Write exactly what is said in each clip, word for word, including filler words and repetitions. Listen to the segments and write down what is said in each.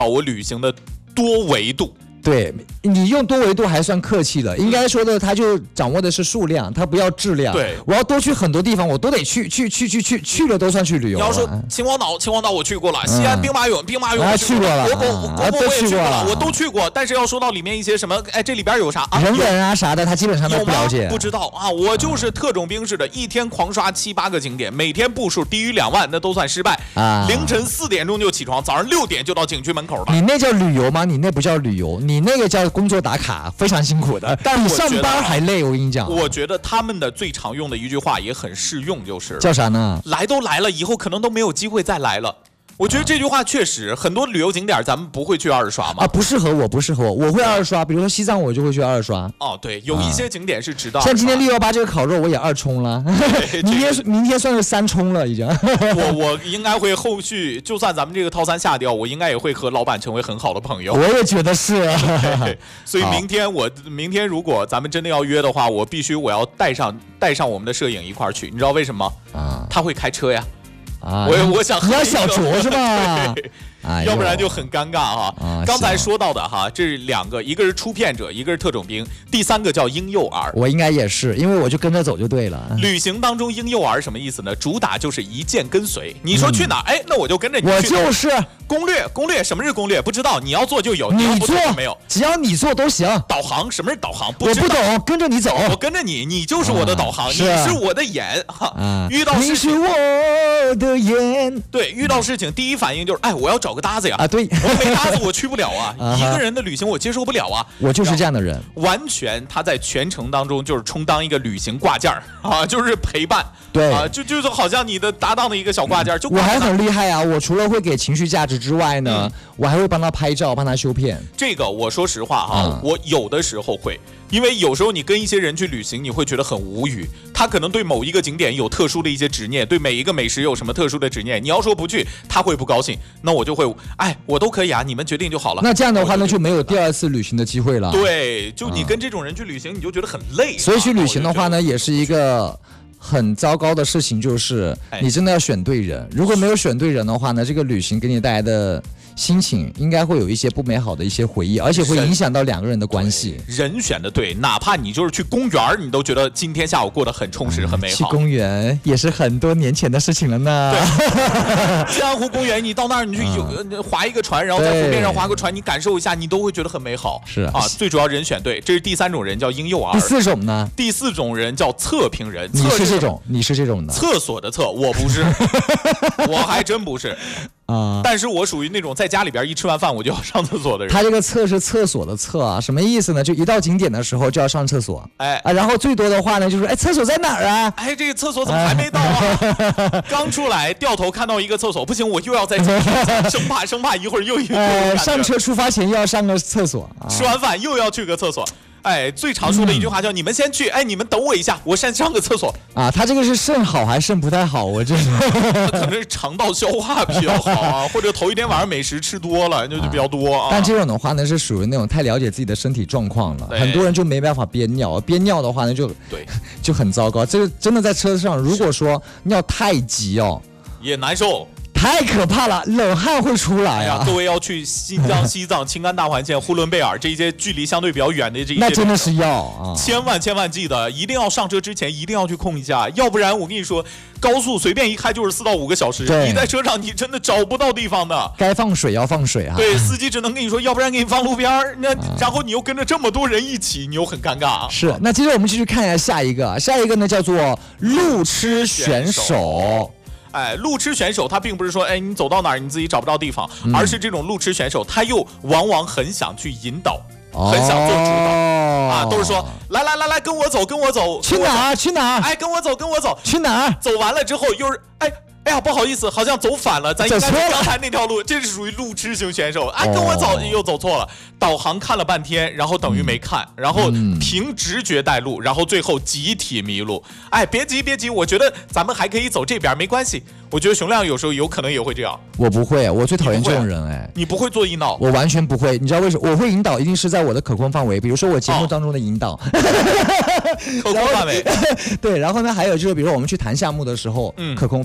我旅行的多维度。 对，你用多维度还算客气了，应该说的他就掌握的是数量，他不要质量。 对， 我要多去很多地方，我都得去去去去去去了都算去旅游。 你要说秦皇岛，秦皇岛我去过了，西安兵马俑，兵马俑我去过了， 国博国博我也去过了，我都去过。但是要说到里面一些什么，哎，这里边有啥人文啊啥的，他基本上都不了解， 不知道啊。我就是特种兵似的，一天狂刷七八个景点，每天步数低于两万，那都算失败啊。凌晨四点钟就起床，早上六点就到景区门口了。 你那叫旅游吗？你那不叫旅游，你那个叫工作打卡，非常辛苦的， 但比上班还累。我跟你讲， 我觉得他们的最常用的一句话也很适用，就是叫啥呢？ 来都来了，以后可能都没有机会再来了。我觉得这句话确实，很多旅游景点咱们不会去二刷嘛。 啊，不适合我，不适合我，我会二刷。比如说西藏，我就会去二刷。 哦，对，有一些景点是值得。 像今天六幺八这个烤肉，我也二冲了。明天明天算是三冲了，已经。 我我应该会后续，就算咱们这个套餐下掉，我应该也会和老板成为很好的朋友。 我也觉得是。 所以明天我明天如果咱们真的要约的话，我必须我要带上带上我们的摄影一块儿去。你知道为什么？啊，他会开车呀。啊，我我想你要小酌是吧？ 哎、要不然就很尴尬哈。啊、刚才说到的哈，这是两个，一个是出片者，一个是特种兵，第三个叫婴幼儿。 我应该也是，因为我就跟着走就对了。 旅行当中婴幼儿什么意思呢？主打就是一键跟随。你说去哪儿？哎、嗯，那我就跟着你去。 我就是攻略，攻略什么是攻略？不知道，你要做就有， 你要不做做没有， 只要你做都行。 导航什么是导航？不我不懂，跟着你走。 我跟着你，你就是我的导航，啊、 是你是我的眼哈。啊、遇到事情， 你是我的眼。 对，遇到事情第一反应就是，哎，我要找个搭子呀。 啊，对。 我没搭子我去不了啊，啊一个人的旅行我接受不了啊。 我就是这样的人， 完全他在全程当中就是充当一个旅行挂件啊，就是陪伴。 对啊，就就是好像你的搭档的一个小挂件。就我还很厉害啊，我除了会给情绪价值之外呢，嗯、我还会帮他拍照，帮他修片。 这个我说实话哈，嗯、我有的时候会。因为有时候你跟一些人去旅行，你会觉得很无语。他可能对某一个景点有特殊的一些执念，对每一个美食有什么特殊的执念。你要说不去，他会不高兴。那我就会，哎，我都可以啊，你们决定就好了。 那这样的话，那就没有第二次旅行的机会了。 对，就你跟这种人去旅行，你就觉得很累。 所以去旅行的话呢，也是一个很糟糕的事情，就是你真的要选对人。如果没有选对人的话呢，这个旅行给你带来的心情应该会有一些不美好的一些回忆，而且会影响到两个人的关系。 人选的对，哪怕你就是去公园，你都觉得今天下午过得很充实、嗯、很美好。 去公园也是很多年前的事情了呢。 对，江湖公园，你到那儿你去有、嗯、划一个船，然后在湖面上划个船，你感受一下，你都会觉得很美好。 是啊， 啊最主要人选对，这是第三种人叫婴幼儿。 第四种呢？ 第四种人叫测评人。 你是这种，你是这种的。 厕所的厕，我不是，我还真不是。啊！但是我属于那种在家里边一吃完饭我就要上厕所的人。 他这个厕是厕所的厕啊，什么意思呢？就一到景点的时候就要上厕所，哎啊，然后最多的话呢就是哎，厕所在哪儿啊？ 哎，这个厕所怎么还没到啊？刚出来掉头看到一个厕所，不行，我又要再进去，生怕生怕一会儿又一个。 呃，上车出发前又要上个厕所， 啊、吃完饭又要去个厕所。哎，最常说的一句话叫、嗯、你们先去，哎，你们等我一下，我先上个厕所啊。他这个是肾好还是肾不太好？我这可能是肠道消化比较好啊，或者头一天晚上美食吃多了就就比较多啊。 但这种的话呢，是属于那种太了解自己的身体状况了，很多人就没办法憋尿，憋尿的话呢就对就很糟糕。这个真的在车上，如果说尿太急哦， 也难受。 太可怕了，冷汗会出来啊！ 哎、各位要去新疆、西藏、青甘大环线、呼伦贝尔这些距离相对比较远的这一些， 那真的是要啊！ 千万千万记得，一定要上车之前一定要去控一下，要不然我跟你说，高速随便一开就是四到五个小时，你在车上你真的找不到地方的。 该放水要放水啊！ 对，司机只能跟你说，要不然给你放路边儿，那、啊、然后你又跟着这么多人一起，你又很尴尬。 是，那接着我们继续看一下下一个，下一个呢叫做路痴选手。 哎，路痴选手他并不是说，哎，你走到哪儿你自己找不到地方，嗯、而是这种路痴选手他又往往很想去引导，哦、很想做主导啊，都是说来来来来跟我走跟我走， 去哪儿去哪儿？ 哎，跟我走跟我走， 去哪儿？ 走完了之后又是哎。哎呀，不好意思，好像走反了，咱应该走刚才那条路，这是属于路痴型选手。哎，跟我走又走错了，导航看了半天，然后等于没看，嗯、然后凭直觉带路，然后最后集体迷路。哎，别急别急，我觉得咱们还可以走这边，没关系。我觉得熊亮有时候有可能也会这样。 我不会，我最讨厌这种人哎。 你不会做引导？ 我完全不会。你知道为什么？我会引导，一定是在我的可控范围，比如说我节目当中的引导。 可控范围。 对，然后呢，还有就是，比如说我们去谈项目的时候，嗯，可控范围。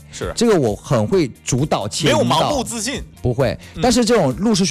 是这个我很会主导且没有引导盲目自信， 不会。但是这种路痴